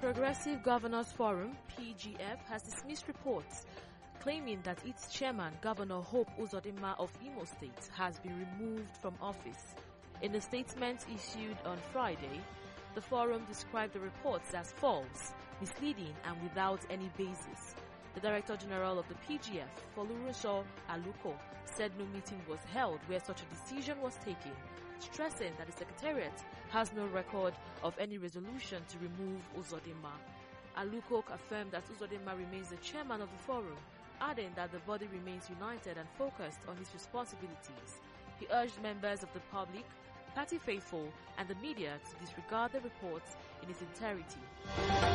Progressive Governors Forum, PGF, has dismissed reports claiming that its chairman, Governor Hope Uzodinma of Imo State, has been removed from office. In a statement issued on Friday, the forum described the reports as false, misleading, and without any basis. The Director General of the PGF, Folurunsho Aluko, said no meeting was held where such a decision was taken, stressing that the Secretariat has no record of any resolution to remove Uzodinma. Aluko affirmed that Uzodinma remains the chairman of the forum, adding that the body remains united and focused on its responsibilities. He urged members of the public, party faithful, and the media to disregard the reports in its entirety.